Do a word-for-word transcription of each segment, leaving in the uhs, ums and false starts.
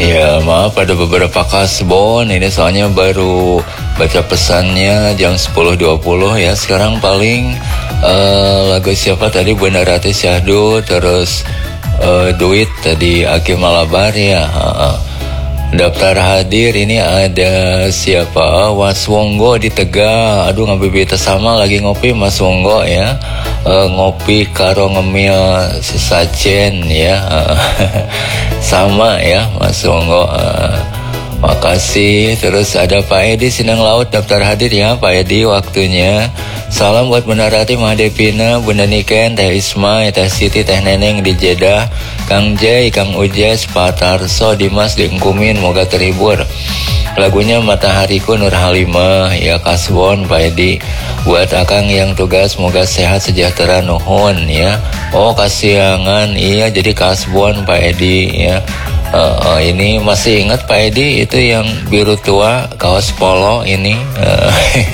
Ya maaf, ada beberapa kasbon ini soalnya baru baca pesannya jam sepuluh dua puluh ya. Sekarang paling uh, lagu siapa tadi, Bunda Rati Syahdu, terus uh, Duit tadi Aki Malabar ya. uh, Daftar hadir ini ada siapa, Mas Wonggo di Tegal. Aduh ngabibita sama lagi ngopi Mas Wonggo ya. Uh, ngopi karo ngemil sesajen ya. uh, sama ya Mas Wonggo. uh, Makasih. Terus ada Pak Edi Sinang Laut daftar hadir ya Pak Edi, waktunya. Salam buat Bunda Rati, Mah Devina, Bunda Niken, Teh Isma, Teh Siti, Teh Neneng di Jeddah, Kang Jai, Kang Ujes, Pak Tarso, Dimas di Engkumin, moga terhibur. Lagunya Matahariku Nur Halimah ya kasbon Pak Edi. Buat Akang yang tugas moga sehat sejahtera nuhun ya. Oh kasiangan, iya jadi kasbon Pak Edi ya. Uh, uh, ini masih ingat Pak Edi itu yang biru tua kaos polo ini uh,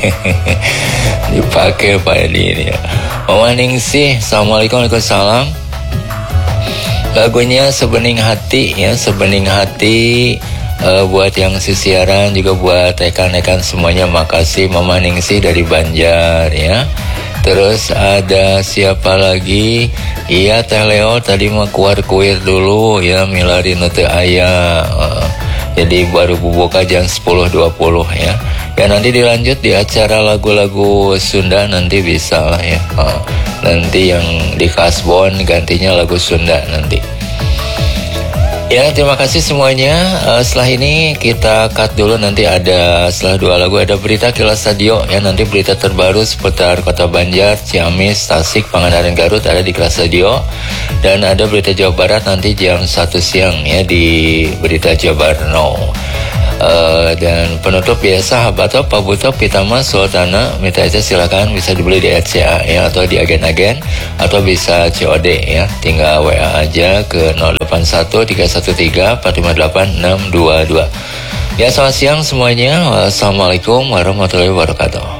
dipakai Pak Edi ini ya. Mama Ningsih, Assalamualaikum, Waalaikumsalam. Lagunya Sebening Hati ya, Sebening Hati. Uh, buat yang sisiaran juga buat rekan-rekan semuanya, makasih Mama Ningsih dari Banjar ya. Terus ada siapa lagi? Iya Teh Leo tadi mah kuar kuir dulu ya, milari nute aya. Uh, jadi baru buka jam sepuluh dua puluh ya. Ya nanti dilanjut di acara lagu-lagu Sunda nanti bisa lah ya. Uh, nanti yang di kasbon gantinya lagu Sunda nanti. Ya terima kasih semuanya. uh, Setelah ini kita cut dulu, nanti ada setelah dua lagu ada berita Kilas Radio ya. Nanti berita terbaru seputar Kota Banjar, Ciamis, Tasik, Pangandaran, Garut ada di Kilas Radio. Dan ada berita Jawa Barat nanti jam satu siang ya di berita Jabarno. Uh, dan penutup ya sahabat atau Pak Buto Pitama Sultana minta aja silakan bisa dibeli di R C A ya, atau di agen-agen, atau bisa C O D ya, tinggal W A aja ke nol delapan satu tiga satu tiga empat lima delapan enam dua dua. Ya selamat siang semuanya. Wassalamualaikum warahmatullahi wabarakatuh.